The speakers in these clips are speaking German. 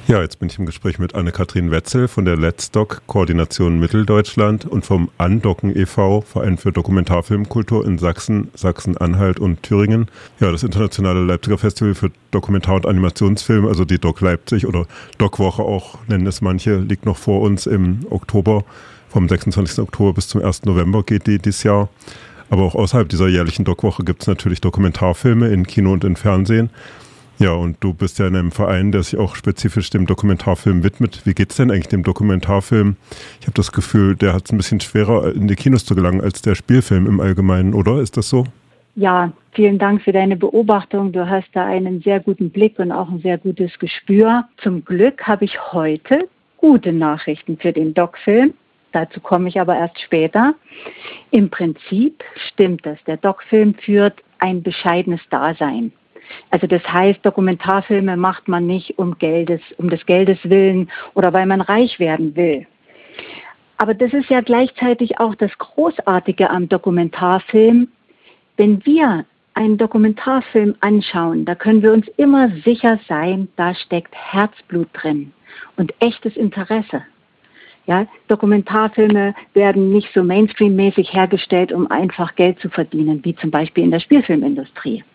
Ja, jetzt bin ich im Gespräch mit Anne-Kathrin Wetzel von der Let's Doc Koordination Mitteldeutschland und vom Andocken e.V., Verein für Dokumentarfilmkultur in Sachsen, Sachsen-Anhalt und Thüringen. Ja, das internationale Leipziger Festival für Dokumentar- und Animationsfilm, also die Doc Leipzig oder Doc-Woche auch, nennen es manche, liegt noch vor uns im Oktober. Vom 26. Oktober bis zum 1. November geht die dieses Jahr. Aber auch außerhalb dieser jährlichen Doc-Woche gibt es natürlich Dokumentarfilme in Kino und in Fernsehen. Ja, und du bist ja in einem Verein, der sich auch spezifisch dem Dokumentarfilm widmet. Wie geht's denn eigentlich dem Dokumentarfilm? Ich habe das Gefühl, der hat es ein bisschen schwerer, in die Kinos zu gelangen, als der Spielfilm im Allgemeinen, oder? Ist das so? Ja, vielen Dank für deine Beobachtung. Du hast da einen sehr guten Blick und auch ein sehr gutes Gespür. Zum Glück habe ich heute gute Nachrichten für den Doc-Film. Dazu komme ich aber erst später. Im Prinzip stimmt das. Der Doc-Film führt ein bescheidenes Dasein. Also das heißt, Dokumentarfilme macht man nicht um des Geldes willen oder weil man reich werden will. Aber das ist ja gleichzeitig auch das Großartige am Dokumentarfilm. Wenn wir einen Dokumentarfilm anschauen, da können wir uns immer sicher sein, da steckt Herzblut drin und echtes Interesse. Ja, Dokumentarfilme werden nicht so mainstream-mäßig hergestellt, um einfach Geld zu verdienen, wie zum Beispiel in der Spielfilmindustrie.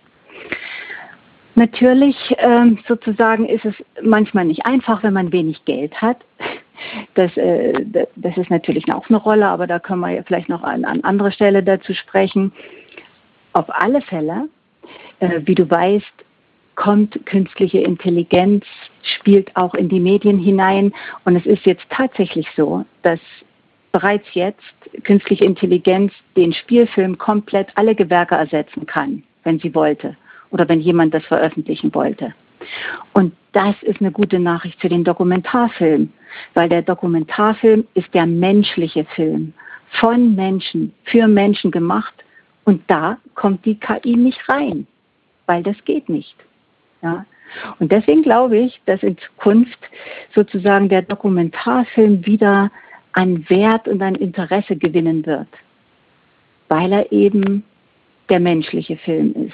Natürlich sozusagen ist es manchmal nicht einfach, wenn man wenig Geld hat. Das ist natürlich auch eine Rolle, aber da können wir vielleicht noch an anderer Stelle dazu sprechen. Auf alle Fälle, wie du weißt, kommt künstliche Intelligenz, spielt auch in die Medien hinein. Und es ist jetzt tatsächlich so, dass bereits jetzt künstliche Intelligenz den Spielfilm komplett alle Gewerke ersetzen kann, wenn sie wollte. Oder wenn jemand das veröffentlichen wollte. Und das ist eine gute Nachricht für den Dokumentarfilm, weil der Dokumentarfilm ist der menschliche Film, von Menschen, für Menschen gemacht. Und da kommt die KI nicht rein, weil das geht nicht. Ja? Und deswegen glaube ich, dass in Zukunft sozusagen der Dokumentarfilm wieder an Wert und an Interesse gewinnen wird, weil er eben der menschliche Film ist.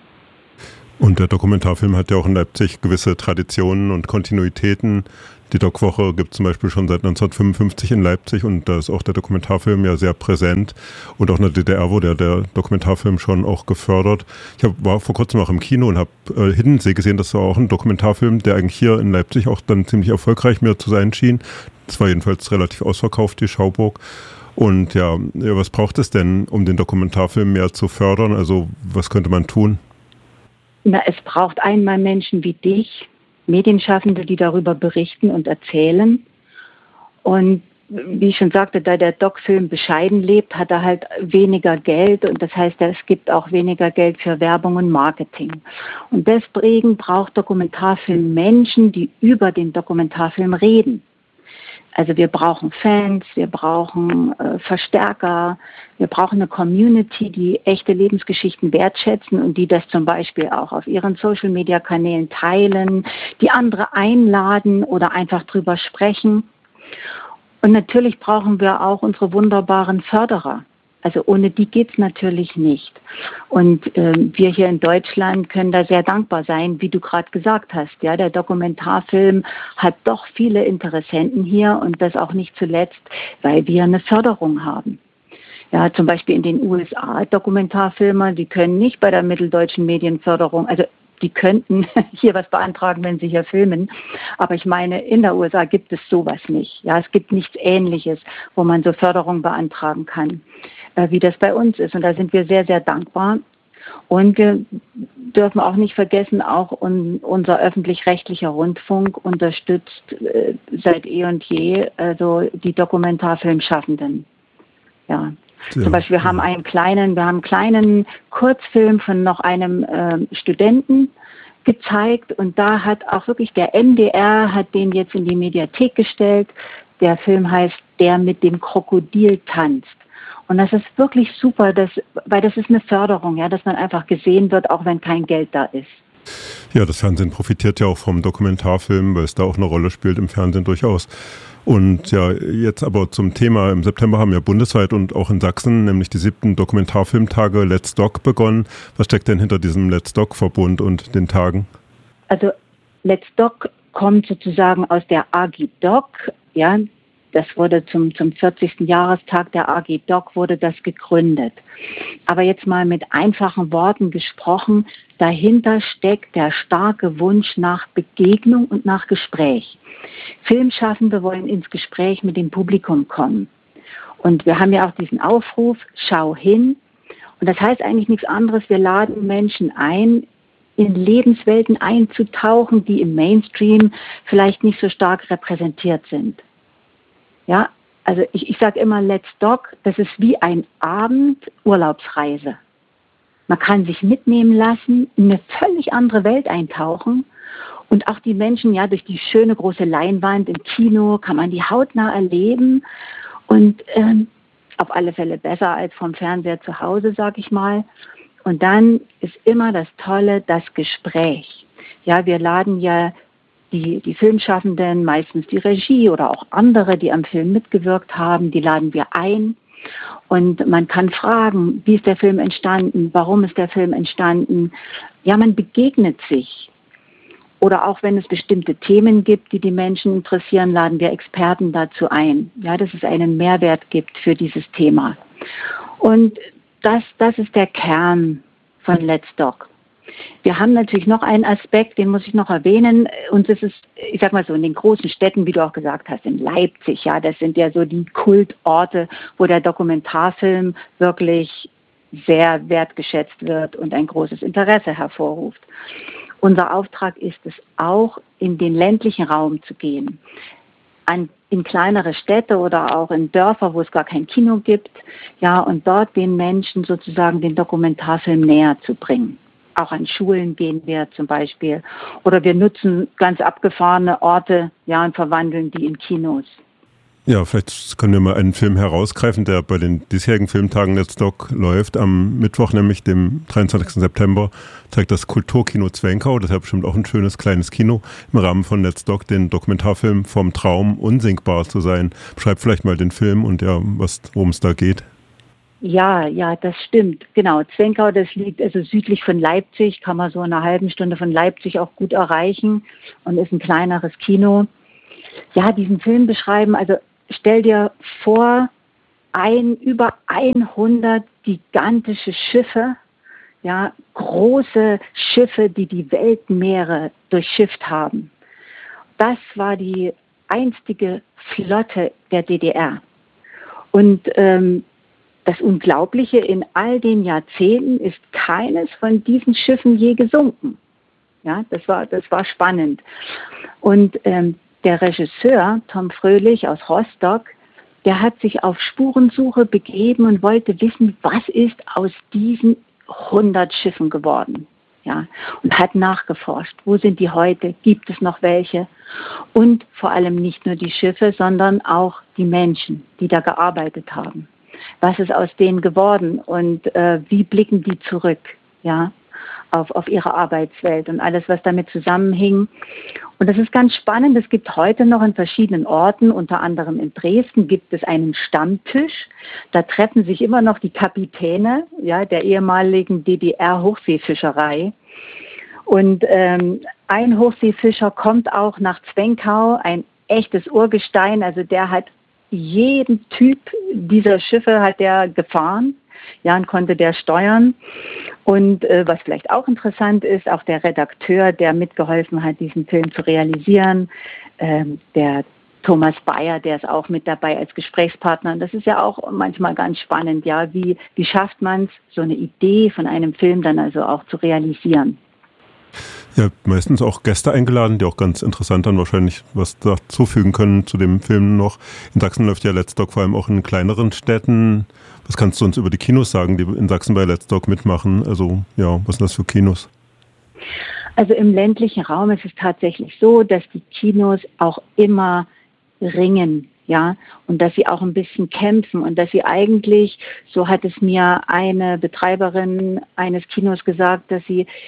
Und der Dokumentarfilm hat ja auch in Leipzig gewisse Traditionen und Kontinuitäten. Die Doc-Woche gibt es zum Beispiel schon seit 1955 in Leipzig und da ist auch der Dokumentarfilm ja sehr präsent. Und auch in der DDR wurde der Dokumentarfilm schon auch gefördert. War vor kurzem auch im Kino und habe Hiddensee gesehen, das war auch ein Dokumentarfilm, der eigentlich hier in Leipzig auch dann ziemlich erfolgreich mir zu sein schien. Das war jedenfalls relativ ausverkauft, die Schauburg. Und ja, was braucht es denn, um den Dokumentarfilm mehr zu fördern? Also was könnte man tun? Na, es braucht einmal Menschen wie dich, Medienschaffende, die darüber berichten und erzählen. Und wie ich schon sagte, da der Doc-Film bescheiden lebt, hat er halt weniger Geld. Und das heißt, es gibt auch weniger Geld für Werbung und Marketing. Und deswegen braucht Dokumentarfilm Menschen, die über den Dokumentarfilm reden. Also wir brauchen Fans, wir brauchen Verstärker, wir brauchen eine Community, die echte Lebensgeschichten wertschätzen und die das zum Beispiel auch auf ihren Social-Media-Kanälen teilen, die andere einladen oder einfach drüber sprechen. Und natürlich brauchen wir auch unsere wunderbaren Förderer. Also ohne die geht's natürlich nicht. Und wir hier in Deutschland können da sehr dankbar sein, wie du gerade gesagt hast. Ja, der Dokumentarfilm hat doch viele Interessenten hier und das auch nicht zuletzt, weil wir eine Förderung haben. Ja, zum Beispiel in den USA Dokumentarfilmer, die können nicht bei der Mitteldeutschen Medienförderung, also die könnten hier was beantragen, wenn sie hier filmen. Aber ich meine, in der USA gibt es sowas nicht. Ja, es gibt nichts Ähnliches, wo man so Förderung beantragen kann, wie das bei uns ist. Und da sind wir sehr, sehr dankbar. Und wir dürfen auch nicht vergessen, auch unser öffentlich-rechtlicher Rundfunk unterstützt seit eh und je also die Dokumentarfilmschaffenden. Ja. Zum Beispiel wir haben einen kleinen Kurzfilm von noch einem Studenten gezeigt und da hat auch wirklich der MDR hat den jetzt in die Mediathek gestellt. Der Film heißt Der mit dem Krokodil tanzt. Und das ist wirklich super, weil das ist eine Förderung, ja, dass man einfach gesehen wird, auch wenn kein Geld da ist. Ja, das Fernsehen profitiert ja auch vom Dokumentarfilm, weil es da auch eine Rolle spielt im Fernsehen durchaus. Und ja, jetzt aber zum Thema. Im September haben ja bundesweit und auch in Sachsen nämlich die 7. Dokumentarfilmtage Let's Doc begonnen. Was steckt denn hinter diesem Let's Doc-Verbund und den Tagen? Also Let's Doc kommt sozusagen aus der AG Doc, ja, das wurde zum 40. Jahrestag der AG Doc wurde das gegründet. Aber jetzt mal mit einfachen Worten gesprochen, dahinter steckt der starke Wunsch nach Begegnung und nach Gespräch. Filmschaffende wollen ins Gespräch mit dem Publikum kommen. Und wir haben ja auch diesen Aufruf, schau hin. Und das heißt eigentlich nichts anderes, wir laden Menschen ein, in Lebenswelten einzutauchen, die im Mainstream vielleicht nicht so stark repräsentiert sind. Ja, also ich sage immer, Let's Doc, das ist wie ein Abend Urlaubsreise. Man kann sich mitnehmen lassen, in eine völlig andere Welt eintauchen und auch die Menschen, ja, durch die schöne große Leinwand im Kino kann man die hautnah erleben und auf alle Fälle besser als vom Fernseher zu Hause, sage ich mal. Und dann ist immer das Tolle, das Gespräch. Ja, wir laden ja die Filmschaffenden, meistens die Regie oder auch andere, die am Film mitgewirkt haben, die laden wir ein. Und man kann fragen, wie ist der Film entstanden, warum ist der Film entstanden. Ja, man begegnet sich. Oder auch wenn es bestimmte Themen gibt, die die Menschen interessieren, laden wir Experten dazu ein. Ja, dass es einen Mehrwert gibt für dieses Thema. Und das ist der Kern von Let's Doc. Wir haben natürlich noch einen Aspekt, den muss ich noch erwähnen. Und das ist, ich sag mal so, in den großen Städten, wie du auch gesagt hast, in Leipzig, ja, das sind ja so die Kultorte, wo der Dokumentarfilm wirklich sehr wertgeschätzt wird und ein großes Interesse hervorruft. Unser Auftrag ist es auch, in den ländlichen Raum zu gehen. In kleinere Städte oder auch in Dörfer, wo es gar kein Kino gibt, ja, und dort den Menschen sozusagen den Dokumentarfilm näher zu bringen. Auch an Schulen gehen wir zum Beispiel. Oder wir nutzen ganz abgefahrene Orte, ja, und verwandeln die in Kinos. Ja, vielleicht können wir mal einen Film herausgreifen, der bei den diesjährigen Filmtagen Let's Doc läuft. Am Mittwoch, nämlich dem 23. September, zeigt das Kulturkino Zwenkau, das ist ja bestimmt auch ein schönes kleines Kino, im Rahmen von Let's Doc den Dokumentarfilm Vom Traum unsinkbar zu sein. Beschreib vielleicht mal den Film und ja, worum es da geht. Ja, das stimmt. Genau, Zwenkau, das liegt also südlich von Leipzig, kann man so in einer halben Stunde von Leipzig auch gut erreichen und ist ein kleineres Kino. Ja, diesen Film beschreiben, also stell dir vor, über 100 gigantische Schiffe, ja, große Schiffe, die die Weltmeere durchschifft haben. Das war die einstige Flotte der DDR. Und das Unglaubliche, in all den Jahrzehnten ist keines von diesen Schiffen je gesunken. Ja, das war spannend. Und der Regisseur, Tom Fröhlich aus Rostock, der hat sich auf Spurensuche begeben und wollte wissen, was ist aus diesen 100 Schiffen geworden. Ja, und hat nachgeforscht. Wo sind die heute? Gibt es noch welche? Und vor allem nicht nur die Schiffe, sondern auch die Menschen, die da gearbeitet haben. Was ist aus denen geworden und wie blicken die zurück, ja, auf ihre Arbeitswelt und alles, was damit zusammenhing. Und das ist ganz spannend. Es gibt heute noch in verschiedenen Orten, unter anderem in Dresden, gibt es einen Stammtisch. Da treffen sich immer noch die Kapitäne, ja, der ehemaligen DDR-Hochseefischerei. Und ein Hochseefischer kommt auch nach Zwenkau, ein echtes Urgestein. Also der hat jeden Typ dieser Schiffe hat der gefahren, ja, und konnte der steuern. Und was vielleicht auch interessant ist, auch der Redakteur, der mitgeholfen hat, diesen Film zu realisieren, der Thomas Bayer, der ist auch mit dabei als Gesprächspartner. Und das ist ja auch manchmal ganz spannend, ja, wie schafft man es, so eine Idee von einem Film dann also auch zu realisieren. Ihr habt meistens auch Gäste eingeladen, die auch ganz interessant dann wahrscheinlich was dazufügen können zu dem Film noch. In Sachsen läuft ja Let's Doc vor allem auch in kleineren Städten. Was kannst du uns über die Kinos sagen, die in Sachsen bei Let's Doc mitmachen? Also ja, was sind das für Kinos? Also im ländlichen Raum ist es tatsächlich so, dass die Kinos auch immer ringen, ja, und dass sie auch ein bisschen kämpfen und dass sie eigentlich, so hat es mir eine Betreiberin eines Kinos gesagt, dass sie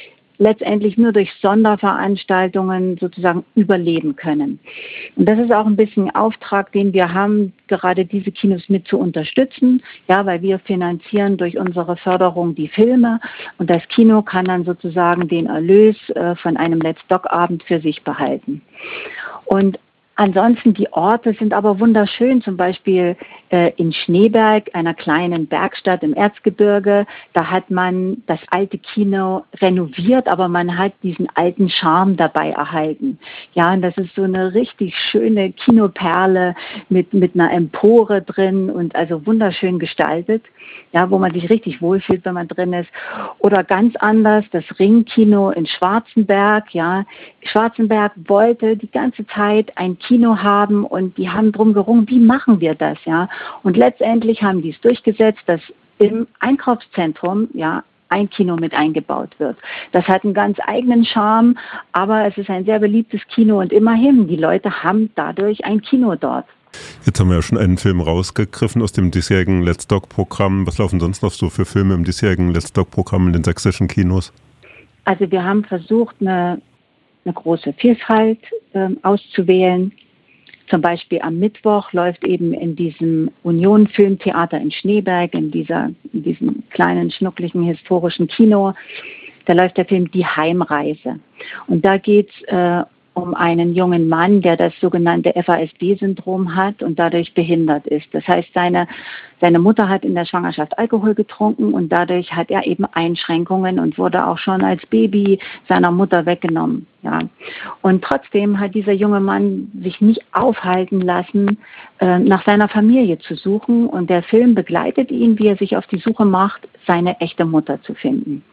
letztendlich nur durch Sonderveranstaltungen sozusagen überleben können. Und das ist auch ein bisschen Auftrag, den wir haben, gerade diese Kinos mit zu unterstützen, ja, weil wir finanzieren durch unsere Förderung die Filme und das Kino kann dann sozusagen den Erlös von einem Let's Doc-Abend für sich behalten. Und ansonsten, die Orte sind aber wunderschön, zum Beispiel in Schneeberg, einer kleinen Bergstadt im Erzgebirge. Da hat man das alte Kino renoviert, aber man hat diesen alten Charme dabei erhalten. Ja, und das ist so eine richtig schöne Kinoperle mit einer Empore drin und also wunderschön gestaltet, ja, wo man sich richtig wohlfühlt, wenn man drin ist. Oder ganz anders, das Ringkino in Schwarzenberg. Ja, Schwarzenberg wollte die ganze Zeit ein Kino haben und die haben drum gerungen, wie machen wir das, ja? Und letztendlich haben die es durchgesetzt, dass im Einkaufszentrum, ja, ein Kino mit eingebaut wird. Das hat einen ganz eigenen Charme, aber es ist ein sehr beliebtes Kino und immerhin, die Leute haben dadurch ein Kino dort. Jetzt haben wir ja schon einen Film rausgegriffen aus dem diesjährigen Let's Doc-Programm. Was laufen sonst noch so für Filme im diesjährigen Let's Doc-Programm in den sächsischen Kinos? Also wir haben versucht, eine große Vielfalt auszuwählen. Zum Beispiel am Mittwoch läuft eben in diesem Union Filmtheater in Schneeberg, in diesem kleinen, schnuckligen, historischen Kino, da läuft der Film Die Heimreise. Und da geht's um einen jungen Mann, der das sogenannte FASD-Syndrom hat und dadurch behindert ist. Das heißt, seine Mutter hat in der Schwangerschaft Alkohol getrunken und dadurch hat er eben Einschränkungen und wurde auch schon als Baby seiner Mutter weggenommen. Ja. Und trotzdem hat dieser junge Mann sich nicht aufhalten lassen, nach seiner Familie zu suchen. Und der Film begleitet ihn, wie er sich auf die Suche macht, seine echte Mutter zu finden.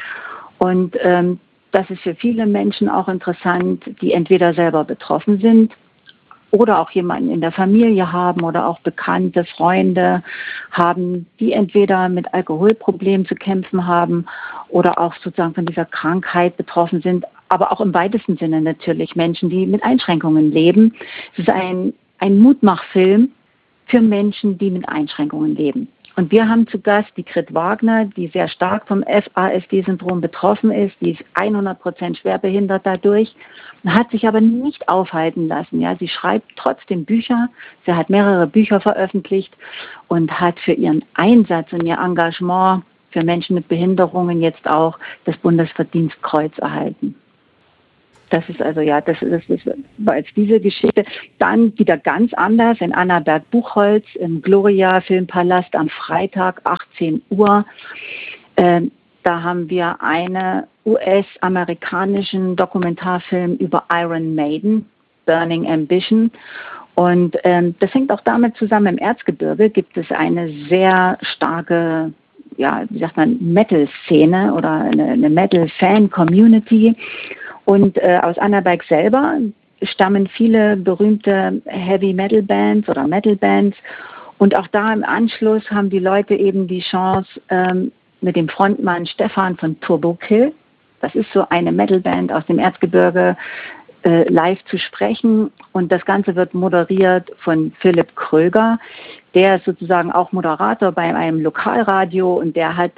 Und das ist für viele Menschen auch interessant, die entweder selber betroffen sind oder auch jemanden in der Familie haben oder auch bekannte Freunde haben, die entweder mit Alkoholproblemen zu kämpfen haben oder auch sozusagen von dieser Krankheit betroffen sind, aber auch im weitesten Sinne natürlich Menschen, die mit Einschränkungen leben. Es ist ein Mutmachfilm für Menschen, die mit Einschränkungen leben. Und wir haben zu Gast die Grit Wagner, die sehr stark vom FASD-Syndrom betroffen ist. Die ist 100% schwerbehindert dadurch, hat sich aber nicht aufhalten lassen. Ja, sie schreibt trotzdem Bücher. Sie hat mehrere Bücher veröffentlicht und hat für ihren Einsatz und ihr Engagement für Menschen mit Behinderungen jetzt auch das Bundesverdienstkreuz erhalten. Das ist also, ja, das war jetzt diese Geschichte. Dann wieder ganz anders in Annaberg-Buchholz im Gloria Filmpalast am Freitag, 18 Uhr. Da haben wir einen US-amerikanischen Dokumentarfilm über Iron Maiden, Burning Ambition. Und das hängt auch damit zusammen, im Erzgebirge gibt es eine sehr starke, ja, wie sagt man, Metal-Szene oder eine Metal-Fan-Community. Und aus Annaberg selber stammen viele berühmte Heavy-Metal-Bands oder Metal-Bands. Und auch da im Anschluss haben die Leute eben die Chance, mit dem Frontmann Stefan von Turbo Kill, das ist so eine Metal-Band aus dem Erzgebirge, live zu sprechen. Und das Ganze wird moderiert von Philipp Kröger. Der ist sozusagen auch Moderator bei einem Lokalradio und der hat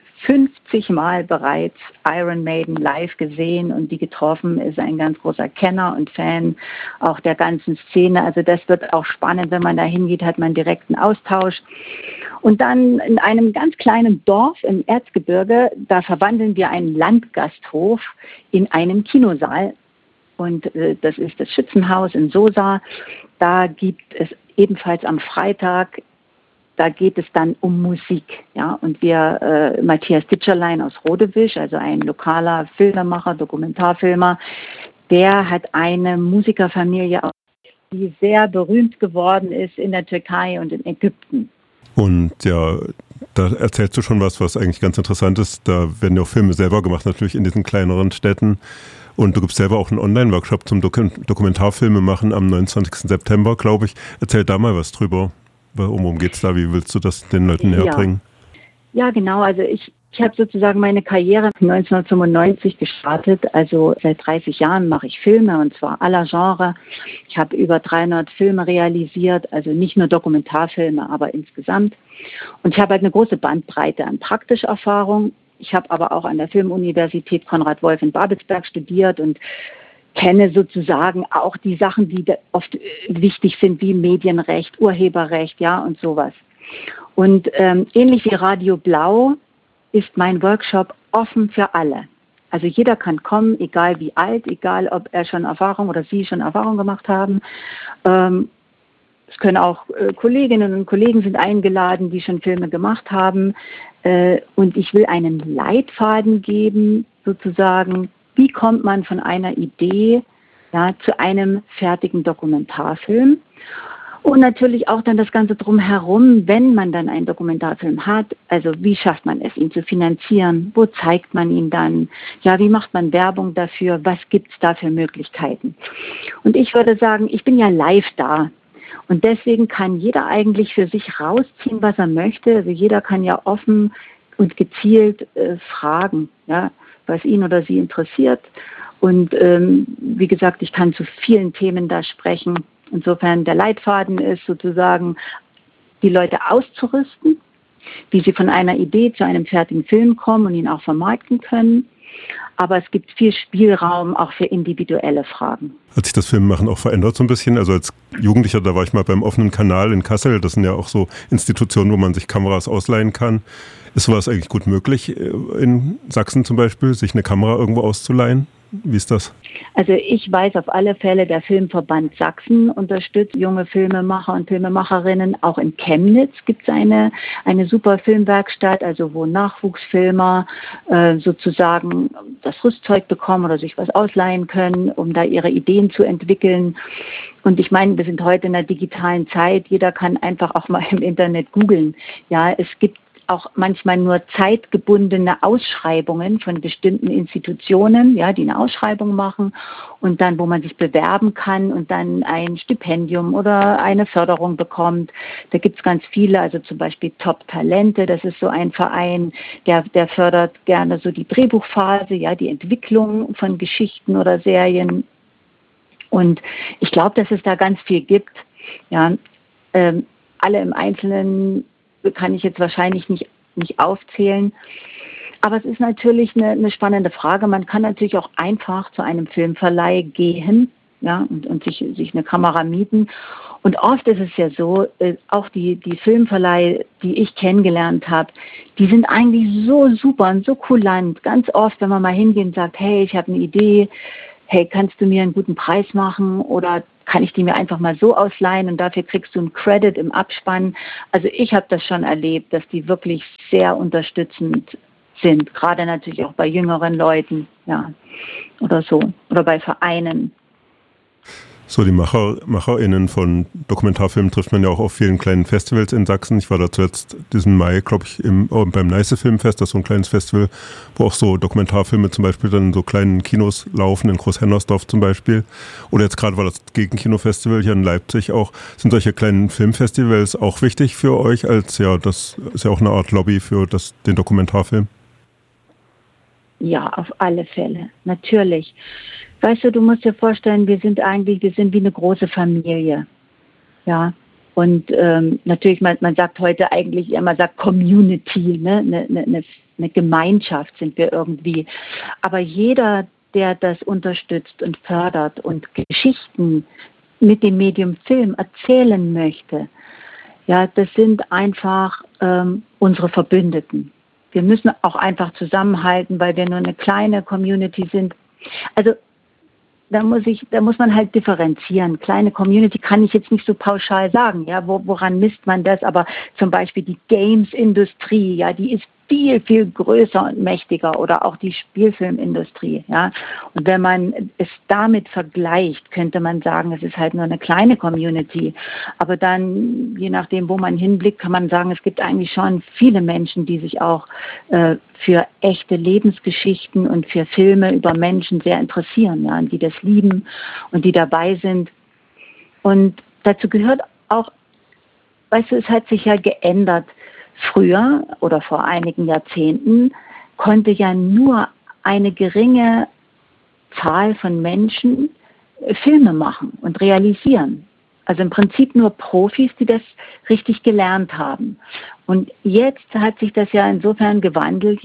50 Mal bereits Iron Maiden live gesehen und die getroffen, ist ein ganz großer Kenner und Fan auch der ganzen Szene. Also das wird auch spannend, wenn man da hingeht, hat man direkten Austausch. Und dann in einem ganz kleinen Dorf im Erzgebirge, da verwandeln wir einen Landgasthof in einen Kinosaal. Und das ist das Schützenhaus in Sosa. Da gibt es ebenfalls am Freitag, da geht es dann um Musik, ja. Und wir, Matthias Ditscherlein aus Rodewisch, also ein lokaler Filmemacher, Dokumentarfilmer, der hat eine Musikerfamilie, die sehr berühmt geworden ist in der Türkei und in Ägypten. Und ja, da erzählst du schon was eigentlich ganz interessant ist. Da werden ja auch Filme selber gemacht, natürlich in diesen kleineren Städten. Und du gibst selber auch einen Online-Workshop zum Dokumentarfilme machen am 29. September, glaube ich. Erzähl da mal was drüber. Worum geht's da? Wie willst du das den Leuten näher bringen? Ja, genau. Also ich habe sozusagen meine Karriere 1995 gestartet. Also seit 30 Jahren mache ich Filme und zwar aller Genre. Ich habe über 300 Filme realisiert, also nicht nur Dokumentarfilme, aber insgesamt. Und ich habe halt eine große Bandbreite an Praktischerfahrung Ich habe aber auch an der Filmuniversität Konrad Wolf in Babelsberg studiert und kenne sozusagen auch die Sachen, die oft wichtig sind, wie Medienrecht, Urheberrecht, ja, und sowas. Und ähnlich wie Radio Blau ist mein Workshop offen für alle. Also jeder kann kommen, egal wie alt, egal ob er schon Erfahrung oder sie schon Erfahrung gemacht haben. Es können auch Kolleginnen und Kollegen sind eingeladen, die schon Filme gemacht haben. Und ich will einen Leitfaden geben, sozusagen, wie kommt man von einer Idee zu einem fertigen Dokumentarfilm. Und natürlich auch dann das Ganze drumherum, wenn man dann einen Dokumentarfilm hat. Also wie schafft man es, ihn zu finanzieren? Wo zeigt man ihn dann? Ja, wie macht man Werbung dafür? Was gibt es da für Möglichkeiten? Und ich würde sagen, ich bin ja live da. Und deswegen kann jeder eigentlich für sich rausziehen, was er möchte. Also jeder kann ja offen und gezielt fragen, ja, was ihn oder sie interessiert. Und wie gesagt, ich kann zu vielen Themen da sprechen. Insofern der Leitfaden ist sozusagen, die Leute auszurüsten, wie sie von einer Idee zu einem fertigen Film kommen und ihn auch vermarkten können. Aber es gibt viel Spielraum auch für individuelle Fragen. Hat sich das Filmemachen auch verändert so ein bisschen? Also als Jugendlicher, da war ich mal beim offenen Kanal in Kassel. Das sind ja auch so Institutionen, wo man sich Kameras ausleihen kann. Ist sowas eigentlich gut möglich, in Sachsen zum Beispiel, sich eine Kamera irgendwo auszuleihen? Wie ist das? Also ich weiß auf alle Fälle, der Filmverband Sachsen unterstützt junge Filmemacher und Filmemacherinnen. Auch in Chemnitz gibt es eine super Filmwerkstatt, also wo Nachwuchsfilmer sozusagen das Rüstzeug bekommen oder sich was ausleihen können, um da ihre Ideen zu entwickeln. Und ich meine, wir sind heute in der digitalen Zeit. Jeder kann einfach auch mal im Internet googeln. Ja, es gibt auch manchmal nur zeitgebundene Ausschreibungen von bestimmten Institutionen, ja, die eine Ausschreibung machen und dann, wo man sich bewerben kann und dann ein Stipendium oder eine Förderung bekommt. Da gibt's ganz viele, also zum Beispiel Top Talente, das ist so ein Verein, der fördert gerne so die Drehbuchphase, ja, die Entwicklung von Geschichten oder Serien. Und ich glaube, dass es da ganz viel gibt, ja, alle im Einzelnen kann ich jetzt wahrscheinlich nicht aufzählen. Aber es ist natürlich eine spannende Frage. Man kann natürlich auch einfach zu einem Filmverleih gehen, ja, und sich eine Kamera mieten. Und oft ist es ja so, auch die Filmverleih, die ich kennengelernt habe, die sind eigentlich so super und so kulant. Ganz oft, wenn man mal hingeht und sagt, hey, ich habe eine Idee, hey, kannst du mir einen guten Preis machen oder kann ich die mir einfach mal so ausleihen und dafür kriegst du einen Credit im Abspann. Also ich habe das schon erlebt, dass die wirklich sehr unterstützend sind, gerade natürlich auch bei jüngeren Leuten, ja, oder so, oder bei Vereinen. So, die MacherInnen von Dokumentarfilmen trifft man ja auch auf vielen kleinen Festivals in Sachsen. Ich war da zuletzt diesen Mai, glaube ich, beim Neiße Filmfest, das ist so ein kleines Festival, wo auch so Dokumentarfilme zum Beispiel dann in so kleinen Kinos laufen, in Großhennersdorf zum Beispiel. Oder jetzt gerade war das Gegenkinofestival hier in Leipzig auch. Sind solche kleinen Filmfestivals auch wichtig für euch als, ja, das ist ja auch eine Art Lobby für den Dokumentarfilm? Ja, auf alle Fälle, natürlich. Weißt du, du musst dir vorstellen, wir sind wie eine große Familie, ja. Und natürlich, man sagt heute eigentlich, man sagt Community, ne, eine Gemeinschaft sind wir irgendwie. Aber jeder, der das unterstützt und fördert und Geschichten mit dem Medium Film erzählen möchte, ja, das sind einfach unsere Verbündeten. Wir müssen auch einfach zusammenhalten, weil wir nur eine kleine Community sind. Also da muss man halt differenzieren. Kleine Community kann ich jetzt nicht so pauschal sagen, ja, woran misst man das? Aber zum Beispiel die Games-Industrie, ja, die ist viel, viel größer und mächtiger oder auch die Spielfilmindustrie, ja. Und wenn man es damit vergleicht, könnte man sagen, es ist halt nur eine kleine Community. Aber dann, je nachdem, wo man hinblickt, kann man sagen, es gibt eigentlich schon viele Menschen, die sich auch für echte Lebensgeschichten und für Filme über Menschen sehr interessieren, ja, und die das lieben und die dabei sind. Und dazu gehört auch, weißt du, es hat sich ja geändert. Früher oder vor einigen Jahrzehnten konnte ja nur eine geringe Zahl von Menschen Filme machen und realisieren. Also im Prinzip nur Profis, die das richtig gelernt haben. Und jetzt hat sich das ja insofern gewandelt. Jetzt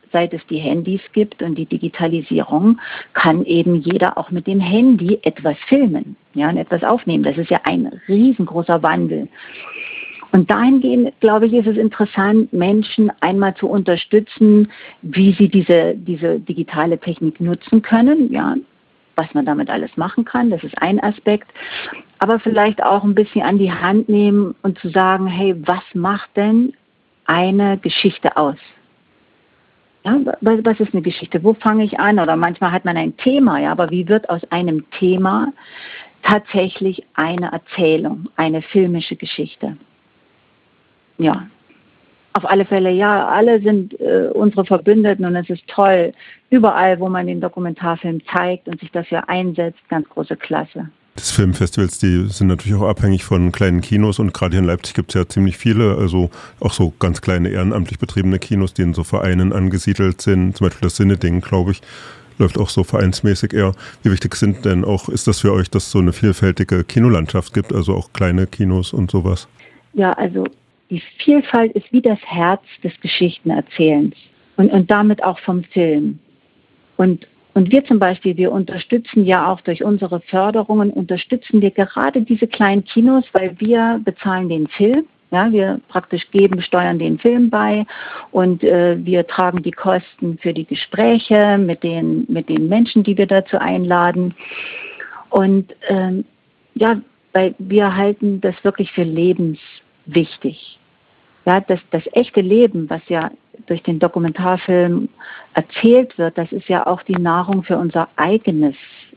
seit es die Handys gibt und die Digitalisierung, kann eben jeder auch mit dem Handy etwas filmen, ja, und etwas aufnehmen. Das ist ja ein riesengroßer Wandel. Und dahingehend, glaube ich, ist es interessant, Menschen einmal zu unterstützen, wie sie diese digitale Technik nutzen können, ja, was man damit alles machen kann, das ist ein Aspekt. Aber vielleicht auch ein bisschen an die Hand nehmen und zu sagen, hey, was macht denn eine Geschichte aus? Ja, was ist eine Geschichte? Wo fange ich an? Oder manchmal hat man ein Thema, ja, aber wie wird aus einem Thema tatsächlich eine Erzählung, eine filmische Geschichte? Ja, auf alle Fälle, ja, alle sind unsere Verbündeten und es ist toll, überall, wo man den Dokumentarfilm zeigt und sich dafür einsetzt, ganz große Klasse. Das Filmfestivals, die sind natürlich auch abhängig von kleinen Kinos und gerade hier in Leipzig gibt es ja ziemlich viele, also auch so ganz kleine ehrenamtlich betriebene Kinos, die in so Vereinen angesiedelt sind, zum Beispiel das Sinne-Ding, glaube ich, läuft auch so vereinsmäßig eher. Wie wichtig sind denn auch, ist das für euch, dass es so eine vielfältige Kinolandschaft gibt, also auch kleine Kinos und sowas? Ja, also die Vielfalt ist wie das Herz des Geschichtenerzählens und damit auch vom Film. Und wir zum Beispiel, wir unterstützen ja auch durch unsere Förderungen, unterstützen wir gerade diese kleinen Kinos, weil wir bezahlen den Film. Ja, wir praktisch steuern den Film bei und wir tragen die Kosten für die Gespräche mit den Menschen, die wir dazu einladen. Und ja, weil wir halten das wirklich für lebenswichtig. Ja, das echte Leben, was ja durch den Dokumentarfilm erzählt wird, das ist ja auch die Nahrung für unser eigenes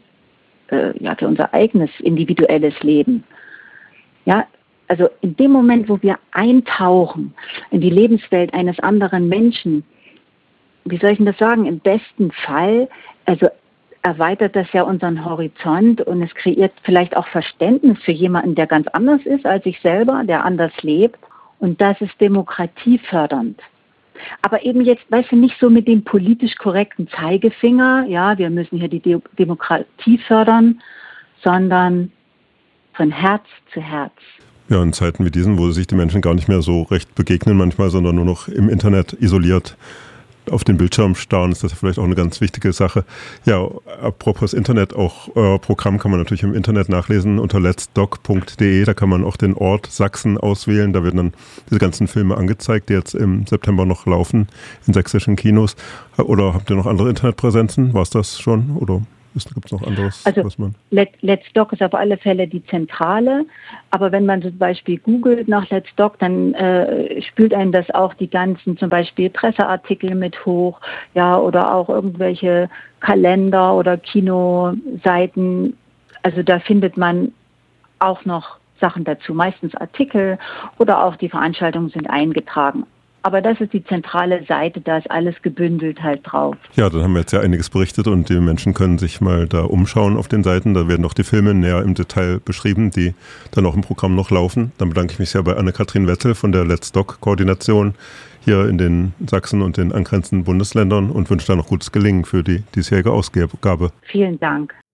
individuelles Leben. Ja, also in dem Moment, wo wir eintauchen in die Lebenswelt eines anderen Menschen, wie soll ich denn das sagen, im besten Fall, also erweitert das ja unseren Horizont und es kreiert vielleicht auch Verständnis für jemanden, der ganz anders ist als ich selber, der anders lebt. Und das ist demokratiefördernd. Aber eben jetzt, weißt du, nicht so mit dem politisch korrekten Zeigefinger, ja, wir müssen hier die Demokratie fördern, sondern von Herz zu Herz. Ja, in Zeiten wie diesen, wo sich die Menschen gar nicht mehr so recht begegnen manchmal, sondern nur noch im Internet isoliert auf den Bildschirm starren, ist das vielleicht auch eine ganz wichtige Sache. Ja, apropos Internet, auch Programm kann man natürlich im Internet nachlesen unter letsdoc.de, da kann man auch den Ort Sachsen auswählen, da werden dann diese ganzen Filme angezeigt, die jetzt im September noch laufen in sächsischen Kinos. Oder habt ihr noch andere Internetpräsenzen? War es das schon? Oder gibt es noch anderes? Also was man Let's Doc ist auf alle Fälle die Zentrale, aber wenn man zum Beispiel googelt nach Let's Doc, dann spült einem das auch die ganzen zum Beispiel Presseartikel mit hoch, ja, oder auch irgendwelche Kalender oder Kinoseiten. Also da findet man auch noch Sachen dazu, meistens Artikel oder auch die Veranstaltungen sind eingetragen. Aber das ist die zentrale Seite, da ist alles gebündelt halt drauf. Ja, dann haben wir jetzt ja einiges berichtet und die Menschen können sich mal da umschauen auf den Seiten. Da werden auch die Filme näher im Detail beschrieben, die dann auch im Programm noch laufen. Dann bedanke ich mich sehr bei Anne-Kathrin Wetzel von der Let's Doc-Koordination hier in den Sachsen und den angrenzenden Bundesländern und wünsche da noch gutes Gelingen für die diesjährige Ausgabe. Vielen Dank.